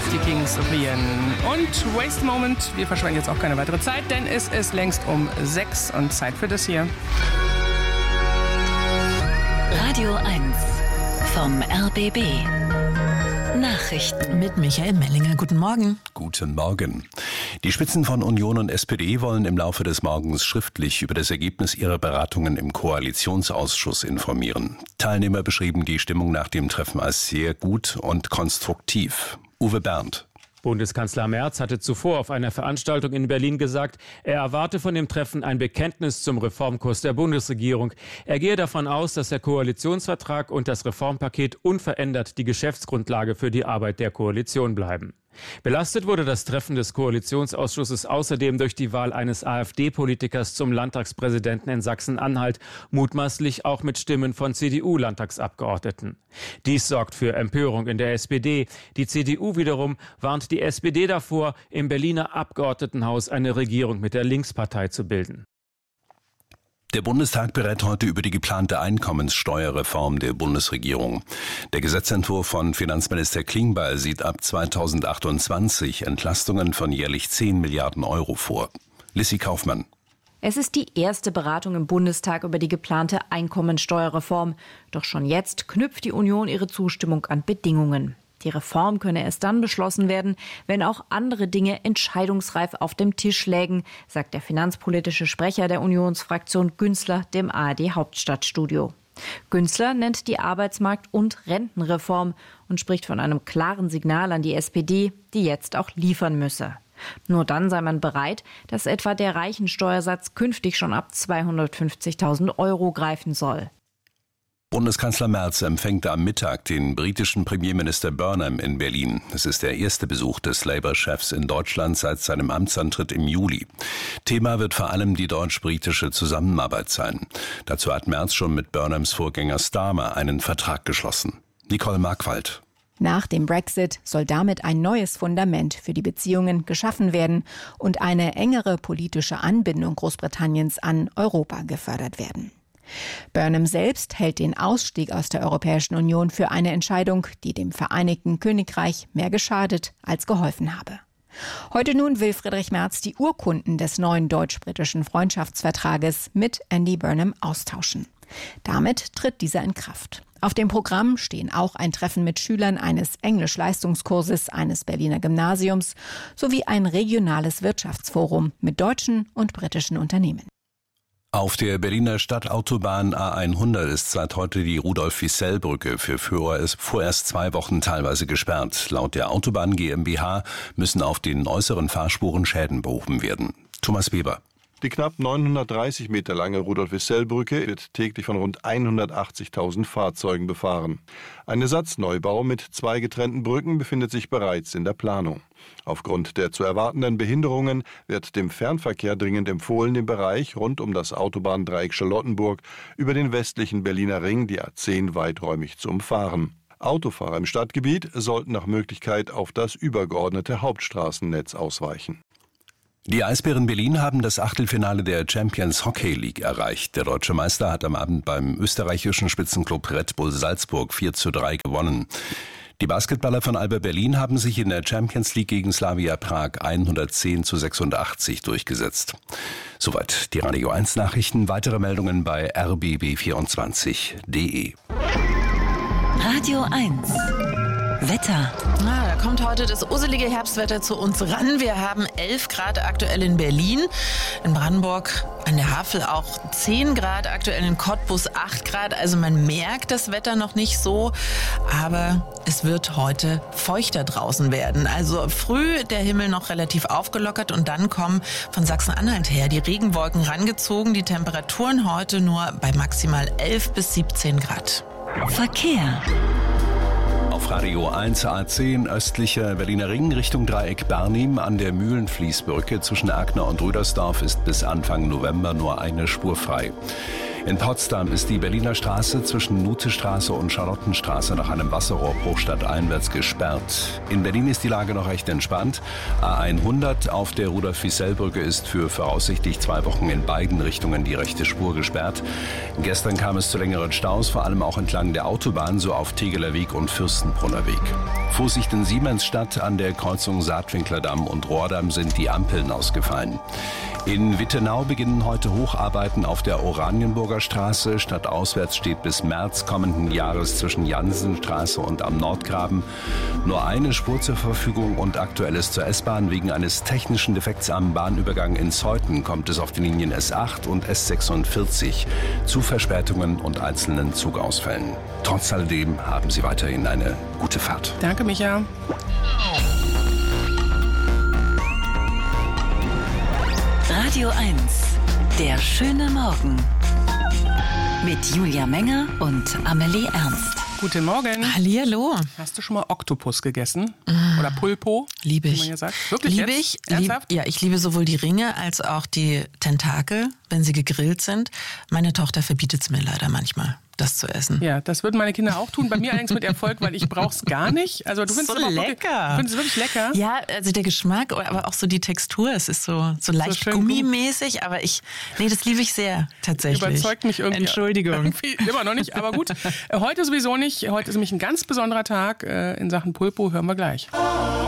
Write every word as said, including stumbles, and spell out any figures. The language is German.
die Kings of Leon und Waste Moment. Wir verschwenden jetzt auch keine weitere Zeit, denn es ist längst um sechs und Zeit für das hier. Radio eins vom R B B. Nachrichten mit Michael Mellinger. Guten Morgen. Guten Morgen. Die Spitzen von Union und S P D wollen im Laufe des Morgens schriftlich über das Ergebnis ihrer Beratungen im Koalitionsausschuss informieren. Teilnehmer beschrieben die Stimmung nach dem Treffen als sehr gut und konstruktiv. Uwe Berndt. Bundeskanzler Merz hatte zuvor auf einer Veranstaltung in Berlin gesagt, er erwarte von dem Treffen ein Bekenntnis zum Reformkurs der Bundesregierung. Er gehe davon aus, dass der Koalitionsvertrag und das Reformpaket unverändert die Geschäftsgrundlage für die Arbeit der Koalition bleiben. Belastet wurde das Treffen des Koalitionsausschusses außerdem durch die Wahl eines AfD-Politikers zum Landtagspräsidenten in Sachsen-Anhalt, mutmaßlich auch mit Stimmen von C D U-Landtagsabgeordneten. Dies sorgt für Empörung in der S P D. Die C D U wiederum warnt die S P D davor, im Berliner Abgeordnetenhaus eine Regierung mit der Linkspartei zu bilden. Der Bundestag berät heute über die geplante Einkommenssteuerreform der Bundesregierung. Der Gesetzentwurf von Finanzminister Klingbeil sieht ab zweitausendachtundzwanzig Entlastungen von jährlich zehn Milliarden Euro vor. Lissy Kaufmann. Es ist die erste Beratung im Bundestag über die geplante Einkommensteuerreform. Doch schon jetzt knüpft die Union ihre Zustimmung an Bedingungen. Die Reform könne erst dann beschlossen werden, wenn auch andere Dinge entscheidungsreif auf dem Tisch lägen, sagt der finanzpolitische Sprecher der Unionsfraktion Günzler dem A R D-Hauptstadtstudio. Günzler nennt die Arbeitsmarkt- und Rentenreform und spricht von einem klaren Signal an die S P D, die jetzt auch liefern müsse. Nur dann sei man bereit, dass etwa der Reichensteuersatz künftig schon ab zweihundertfünfzigtausend Euro greifen soll. Bundeskanzler Merz empfängt am Mittag den britischen Premierminister Burnham in Berlin. Es ist der erste Besuch des Labour-Chefs in Deutschland seit seinem Amtsantritt im Juli. Thema wird vor allem die deutsch-britische Zusammenarbeit sein. Dazu hat Merz schon mit Burnhams Vorgänger Starmer einen Vertrag geschlossen. Nicole Markwald. Nach dem Brexit soll damit ein neues Fundament für die Beziehungen geschaffen werden und eine engere politische Anbindung Großbritanniens an Europa gefördert werden. Burnham selbst hält den Ausstieg aus der Europäischen Union für eine Entscheidung, die dem Vereinigten Königreich mehr geschadet als geholfen habe. Heute nun will Friedrich Merz die Urkunden des neuen deutsch-britischen Freundschaftsvertrages mit Andy Burnham austauschen. Damit tritt dieser in Kraft. Auf dem Programm stehen auch ein Treffen mit Schülern eines Englisch-Leistungskurses eines Berliner Gymnasiums sowie ein regionales Wirtschaftsforum mit deutschen und britischen Unternehmen. Auf der Berliner Stadtautobahn A hundert ist seit heute die Rudolf-Wissell-Brücke für vorerst zwei Wochen teilweise gesperrt. Laut der Autobahn GmbH müssen auf den äußeren Fahrspuren Schäden behoben werden. Thomas Weber. Die knapp neunhundertdreißig Meter lange Rudolf-Wissell-Brücke wird täglich von rund hundertachtzigtausend Fahrzeugen befahren. Ein Ersatzneubau mit zwei getrennten Brücken befindet sich bereits in der Planung. Aufgrund der zu erwartenden Behinderungen wird dem Fernverkehr dringend empfohlen, den Bereich rund um das Autobahndreieck Charlottenburg über den westlichen Berliner Ring, die A zehn, weiträumig zu umfahren. Autofahrer im Stadtgebiet sollten nach Möglichkeit auf das übergeordnete Hauptstraßennetz ausweichen. Die Eisbären Berlin haben das Achtelfinale der Champions Hockey League erreicht. Der deutsche Meister hat am Abend beim österreichischen Spitzenclub Red Bull Salzburg vier zu drei gewonnen. Die Basketballer von Alba Berlin haben sich in der Champions League gegen Slavia Prag hundertzehn zu sechsundachtzig durchgesetzt. Soweit die Radio eins Nachrichten. Weitere Meldungen bei r b b vierundzwanzig punkt d e. Radio eins Wetter. Na, da kommt heute das uselige Herbstwetter zu uns ran. Wir haben elf Grad aktuell in Berlin, in Brandenburg, an der Havel auch zehn Grad, aktuell in Cottbus acht Grad. Also man merkt das Wetter noch nicht so, aber es wird heute feuchter draußen werden. Also früh der Himmel noch relativ aufgelockert und dann kommen von Sachsen-Anhalt her die Regenwolken rangezogen. Die Temperaturen heute nur bei maximal elf bis siebzehn Grad. Verkehr. Auf Radio eins A zehn östlicher Berliner Ring Richtung Dreieck Bernim an der Mühlenfließbrücke zwischen Erkner und Rüdersdorf ist bis Anfang November nur eine Spur frei. In Potsdam ist die Berliner Straße zwischen Nuthestraße und Charlottenstraße nach einem Wasserrohrbruch stadteinwärts gesperrt. In Berlin ist die Lage noch recht entspannt. A hundert auf der Rudolf-Wiesel-Brücke ist für voraussichtlich zwei Wochen in beiden Richtungen die rechte Spur gesperrt. Gestern kam es zu längeren Staus, vor allem auch entlang der Autobahn, so auf Tegeler Weg und Fürstenbrunner Weg. Vorsicht in Siemensstadt, an der Kreuzung Saatwinklerdamm und Rohrdamm sind die Ampeln ausgefallen. In Wittenau beginnen heute Hocharbeiten auf der Oranienburger Straße. Stadtauswärts steht bis März kommenden Jahres zwischen Jansenstraße und am Nordgraben nur eine Spur zur Verfügung und aktuelles zur S-Bahn. Wegen eines technischen Defekts am Bahnübergang in Zeuthen kommt es auf den Linien S acht und S sechsundvierzig zu Verspätungen und einzelnen Zugausfällen. Trotz alledem haben Sie weiterhin eine gute Fahrt. Danke, Micha. Radio eins, der schöne Morgen. Mit Julia Menger und Amelie Ernst. Guten Morgen. Hallihallo. Hast du schon mal Oktopus gegessen? Mm. Oder Pulpo? Liebe ich. Wie man ja sagt. Wirklich liebe jetzt? ich. Lieb, Ernsthaft? ja, ich liebe sowohl die Ringe als auch die Tentakel, wenn sie gegrillt sind. Meine Tochter verbietet es mir leider manchmal, das zu essen. Ja, das würden meine Kinder auch tun. Bei mir allerdings mit Erfolg, weil ich brauch's gar nicht. Also du findest So es lecker. Du findest es wirklich lecker? Ja, also der Geschmack, aber auch so die Textur. Es ist so, so leicht schön gummimäßig, aber ich, nee, das liebe ich sehr, tatsächlich. Überzeugt mich irgendwie. Entschuldigung. Irgendwie immer noch nicht, aber gut. Heute sowieso nicht. Heute ist nämlich ein ganz besonderer Tag in Sachen Pulpo. Hören wir gleich.